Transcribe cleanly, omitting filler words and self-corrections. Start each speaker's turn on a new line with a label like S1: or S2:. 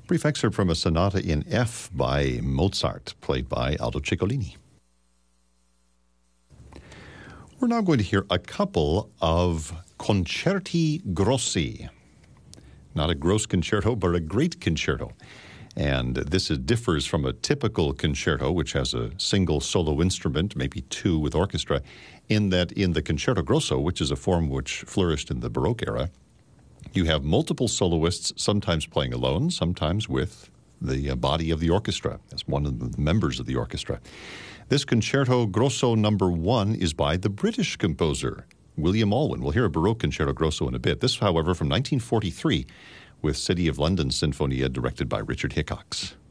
S1: Brief excerpt from a sonata in F by Mozart, played by Aldo Ciccolini. We're now going to hear a couple of concerti grossi. Not a gross concerto, but a great concerto. And this differs from a typical concerto, which has a single solo instrument, maybe two with orchestra, in that in the concerto grosso, which is a form which flourished in the Baroque era, you have multiple soloists, sometimes playing alone, sometimes with the body of the orchestra, as one of the members of the orchestra. This Concerto Grosso number 1 is by the British composer, William Alwyn. We'll hear a Baroque Concerto Grosso in a bit. This, however, from 1943, with City of London Sinfonia, directed by Richard Hickox.